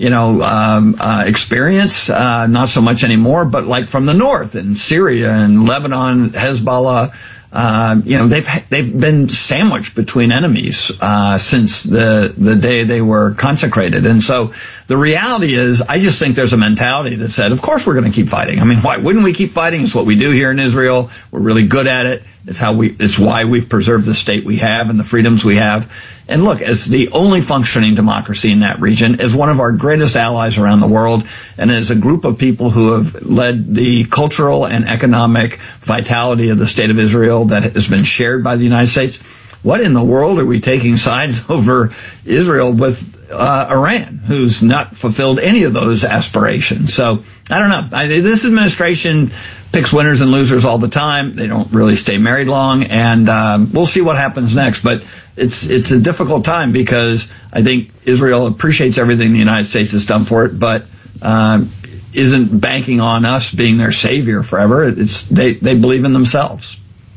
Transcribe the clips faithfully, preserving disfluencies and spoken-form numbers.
you know, um, uh, experience, uh, not so much anymore, but like from the north in Syria and Lebanon, Hezbollah, uh, you know, they've, they've been sandwiched between enemies, uh, since the, the day they were consecrated. And so the reality is, I just think there's a mentality that said, of course we're going to keep fighting. I mean, why wouldn't we keep fighting? It's what we do here in Israel. We're really good at it. It's how we, it's why we've preserved the state we have and the freedoms we have. And look, as the only functioning democracy in that region, as one of our greatest allies around the world, and as a group of people who have led the cultural and economic vitality of the state of Israel that has been shared by the United States, what in the world are we taking sides over Israel with uh, Iran, who's not fulfilled any of those aspirations? So I don't know. I, this administration picks winners and losers all the time. They don't really stay married long, and um, we'll see what happens next. But it's it's a difficult time because I think Israel appreciates everything the United States has done for it, but um, isn't banking on us being their savior forever. It's they they believe in themselves.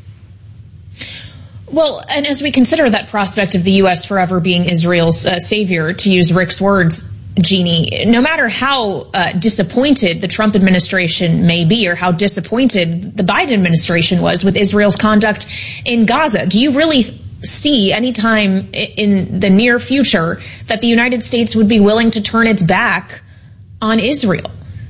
Well, and as we consider that prospect of the U S forever being Israel's uh, savior, to use Rick's words, Jeannie, no matter how uh, disappointed the Trump administration may be or how disappointed the Biden administration was with Israel's conduct in Gaza, do you really see any time in the near future that the United States would be willing to turn its back on Israel?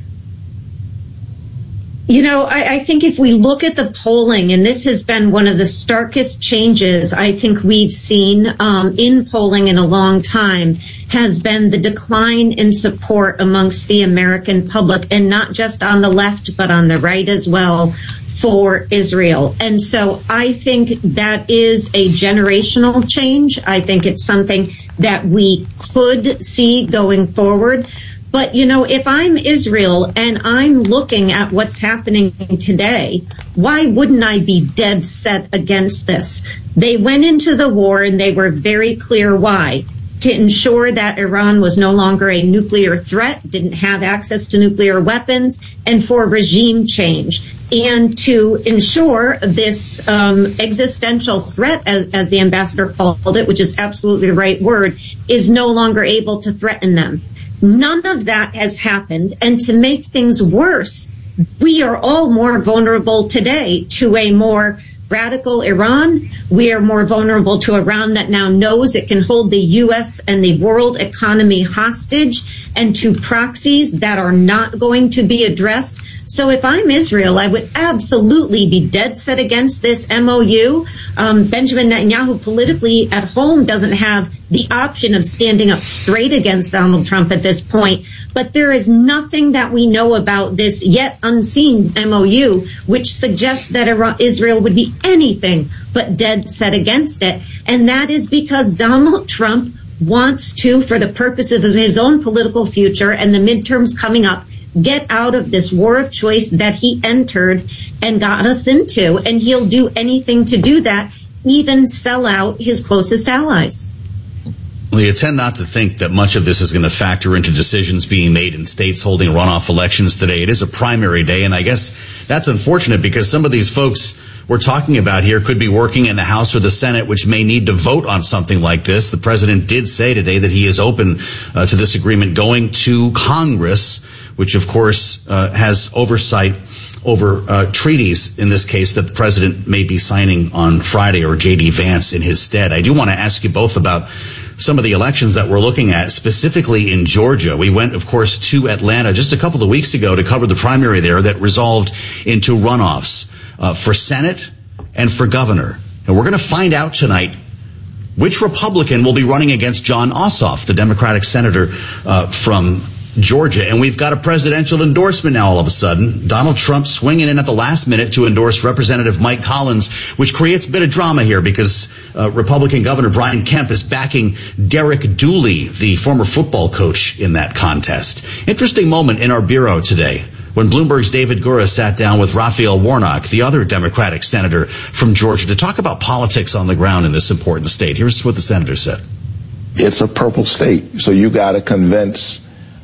You know, I, I think if we look at the polling, and this has been one of the starkest changes I think we've seen um, in polling in a long time, has been the decline in support amongst the American public, and not just on the left, but on the right as well, for Israel. And so I think that is a generational change. I think it's something that we could see going forward. But, you know, if I'm Israel and I'm looking at what's happening today, why wouldn't I be dead set against this? They went into the war and they were very clear why. To ensure that Iran was no longer a nuclear threat, didn't have access to nuclear weapons, and for regime change. And to ensure this um, existential threat, as, as the ambassador called it, which is absolutely the right word, is no longer able to threaten them. None of that has happened. And to make things worse, we are all more vulnerable today to a more radical Iran. We are more vulnerable to Iran that now knows it can hold the U S and the world economy hostage, and to proxies that are not going to be addressed. So if I'm Israel, I would absolutely be dead set against this M O U. Um, Benjamin Netanyahu politically at home doesn't have the option of standing up straight against Donald Trump at this point. But there is nothing that we know about this yet unseen M O U which suggests that Iran, Israel would be anything but dead set against it. And that is because Donald Trump wants to, for the purposes of his own political future and the midterms coming up, get out of this war of choice that he entered and got us into. And he'll do anything to do that, even sell out his closest allies. Well, you tend not to think that much of this is going to factor into decisions being made in states holding runoff elections today. It is a primary day, and I guess that's unfortunate because some of these folks we're talking about here could be working in the House or the Senate, which may need to vote on something like this. The president did say today that he is open uh, to this agreement going to Congress, which, of course, uh, has oversight over uh, treaties, in this case, that the president may be signing on Friday, or J D Vance in his stead. I do want to ask you both about some of the elections that we're looking at, specifically in Georgia. We went, of course, to Atlanta just a couple of weeks ago to cover the primary there that resolved into runoffs uh, for Senate and for governor. And we're going to find out tonight which Republican will be running against Jon Ossoff, the Democratic senator uh, from Georgia. And we've got a presidential endorsement now all of a sudden. Donald Trump swinging in at the last minute to endorse Representative Mike Collins, which creates a bit of drama here because uh, Republican Governor Brian Kemp is backing Derek Dooley, the former football coach, in that contest. Interesting moment in our bureau today when Bloomberg's David Gura sat down with Raphael Warnock, the other Democratic senator from Georgia, to talk about politics on the ground in this important state. Here's what the senator said. It's a purple state, so you got to convince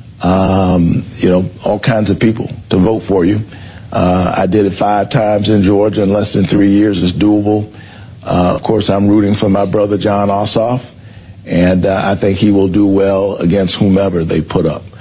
Um, you know, all kinds of people to vote for you. Uh, I did it five times in Georgia in less than three years. It's doable. Uh, of course, I'm rooting for my brother, Jon Ossoff, and uh, I think he will do well against whomever they put up.